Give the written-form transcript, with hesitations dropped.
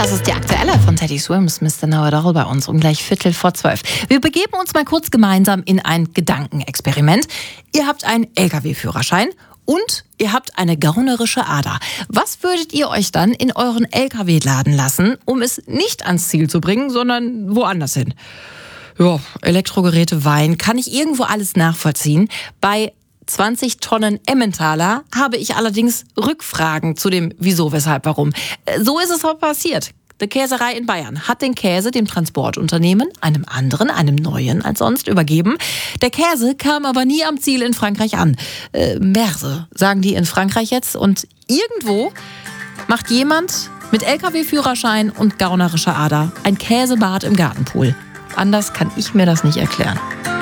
Das ist die Aktuelle von Teddy Swims, Mr. Know-it-all bei uns um gleich 11:45. Wir begeben uns mal kurz gemeinsam in ein Gedankenexperiment. Ihr habt einen LKW-Führerschein und ihr habt eine gaunerische Ader. Was würdet ihr euch dann in euren LKW laden lassen, um es nicht ans Ziel zu bringen, sondern woanders hin? Ja, Elektrogeräte, Wein, kann ich irgendwo alles nachvollziehen. Bei 20 Tonnen Emmentaler habe ich allerdings Rückfragen zu dem Wieso, Weshalb, Warum. So ist es aber passiert. Die Käserei in Bayern hat den Käse dem Transportunternehmen, einem anderen, einem neuen als sonst, übergeben. Der Käse kam aber nie am Ziel in Frankreich an. Merse, sagen die in Frankreich jetzt. Und irgendwo macht jemand mit LKW-Führerschein und gaunerischer Ader ein Käsebad im Gartenpool. Anders kann ich mir das nicht erklären.